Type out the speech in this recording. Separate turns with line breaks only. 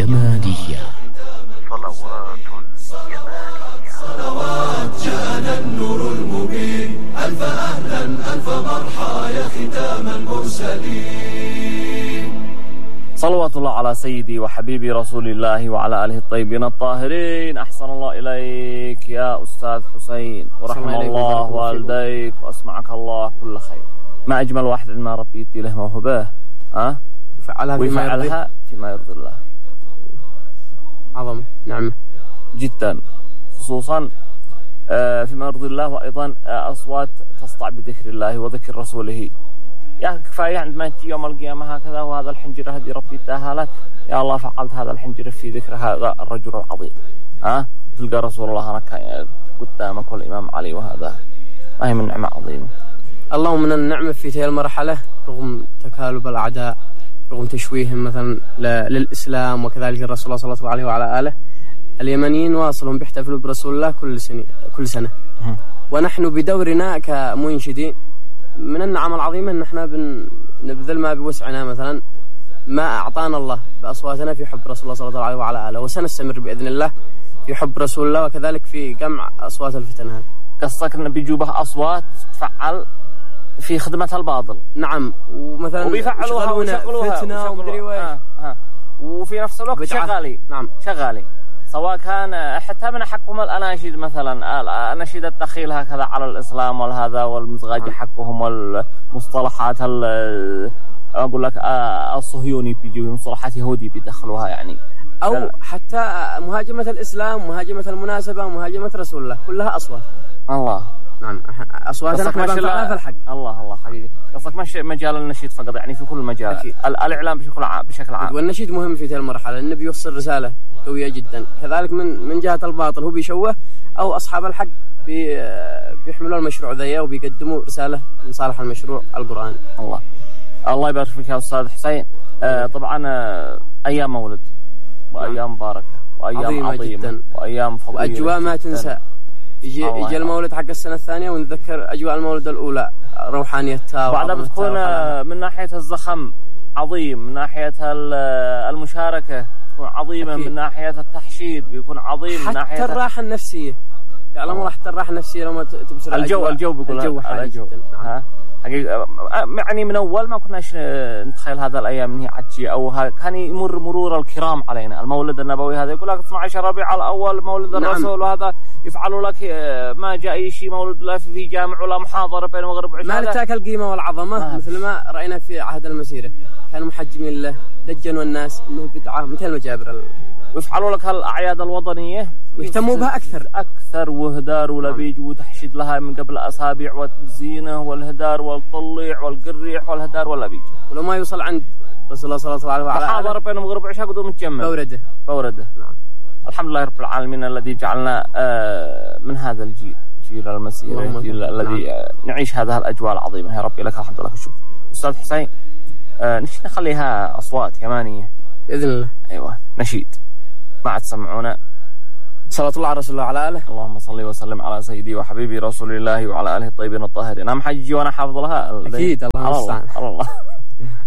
يمانية.
صلوات يمانية.
صلوات جاءنا النور المبين، ألف أهلا ألف مرحى يا ختام المرسلين.
صلوات الله على سيدي وحبيبي رسول الله وعلى آله الطيبين الطاهرين. أحسن الله إليك يا أستاذ حسين، ورحم الله والديك وأسمعك الله كل خير. ما أجمل واحد عندما ربي يدي له موهبة ويفعلها فيما يرضي الله.
عظمة نعمة
جدا، خصوصا فيما يرضي الله، وأيضا أصوات تسطع بذكر الله وذكر رسوله. يا كفاية عندما تجي يوم القيامة هكذا وهذا الحنجرة هذه ربي اداها لك، يا الله فعلت هذا الحنجرة في ذكر هذا الرجل العظيم. تلقى رسول الله هناك قدامك والإمام علي، وهذا ما هي من نعمة عظيمة.
اللهم من النعمة في تلك المرحلة رغم تكالب الأعداء، رغم تشويههم مثلا للإسلام وكذلك الرسول صلى الله عليه وعلى آله، اليمنيين واصلهم بيحتفلوا برسول الله كل سنة. ونحن بدورنا كمنشدين من النعم العظيمة أن احنا بنبذل ما بوسعنا، مثلا ما أعطانا الله بأصواتنا في حب رسول الله صلى الله عليه وعلى آله، وسنستمر بإذن الله في حب رسول الله وكذلك في جمع أصوات الفتن. هذا
قصدك أن بيجوبها أصوات تفعل في خدمة الباطل.
نعم، ومثلا
وبيفعلوها ويشغلوها
فتنة ومدري ويش،
وفي نفس الوقت شغالي.
نعم شغالي،
سواء كان حتى من حقهم الأناشيد، مثلا أناشيد التخيل هكذا على الإسلام والهذا والمزغاج حقهم والمصطلحات أقول لك الصهيوني بيجوا مصطلحات يهودي بيدخلوها يعني،
أو حتى مهاجمة الإسلام، مهاجمة المناسبة، مهاجمة رسول الله، كلها أصوات.
الله
نعم، أصواتنا احنا بنفعلها في الحق.
الله حقيقي. قصدك مش مجال النشيد فقط، يعني في كل مجال الإعلام بشكل عام.
والنشيد مهم في تلك المرحلة، النبي يوصل رسالة قوية جدا. كذلك من جهة الباطل هو بيشوه، أو أصحاب الحق بيحملوا المشروع ذي وبيقدموا رسالة لصالح المشروع القرآني.
الله يبارك فيك يا أستاذ حسين. طبعا أيام مولد وأيام مباركة وأيام عظيمة وأيام فضيلة
وأجواء ما تنسى. يجي المولد حق السنة الثانية ونذكر أجواء المولد الأولى، روحانيتها
بعدها بتكون من ناحية الزخم عظيم، من ناحية المشاركة تكون عظيمة، من ناحية التحشيد بيكون عظيم، من ناحية
حتى الراحة النفسية. يعلم الله حتى الراحة النفسية لما تبصر
الجو بيقول
الجو
حقيقة. يعني من أول ما كناش نتخيل هذا الأيام إنها عجية، أو كان يمر مرور الكرام علينا. المولد النبوي هذا يقول لك 12 ربيع الأول مولد الرسول، وهذا يفعلوا لك ما جاء أي شيء مولد لا في جامع ولا محاضرة بين المغرب وعشاء.
ما لتاك القيمة والعظمة مثل ما رأينا في عهد المسيرة، كانوا محجمين له، دجنوا الناس إنه بدعة مثل المجابر
ويفعلوا لك هالأعياد الوطنية
ويهتموا بها
أكثر وهدار ولبيج وتحشيد لها من قبل أسابيع، والزينة والهدار والطليع والقريح والهدار واللبيج.
ولو ما يوصل عند رسول الله صلى الله عليه وسلم
محاضرة بين المغرب وعشاء قدوم متجمع بوردة. نعم. الحمد لله رب العالمين الذي جعلنا من هذا الجيل، جيل المسيرة، الجيل الذي نعيش هذه الأجواء العظيمة. يا ربي لك الحمد لله الشكر. أستاذ حسين، نخليها أصوات يمانية
بإذن الله.
أيوة، نشيد ما تسمعونا.
صلى الله على رسول الله على آله.
اللهم صل وسلم على سيدي وحبيبي رسول الله وعلى آله الطيبين الطاهرين. أهم حاجة وانا حافظ لها
أكيد. الله